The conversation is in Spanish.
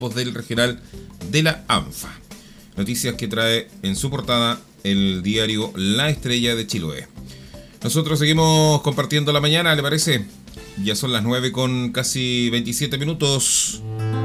del regional de la ANFA. Noticias que trae en su portada el diario La Estrella de Chiloé. Nosotros seguimos compartiendo la mañana, ¿le parece? Ya son las 9 con casi 27 minutos.